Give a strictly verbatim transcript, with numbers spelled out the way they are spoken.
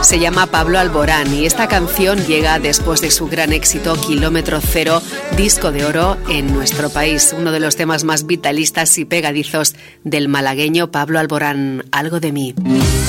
Se llama Pablo Alborán y esta canción llega después de su gran éxito Kilómetro Cero, disco de oro en nuestro país, uno de los temas más vitalistas y pegadizos del malagueño Pablo Alborán, Algo de mí.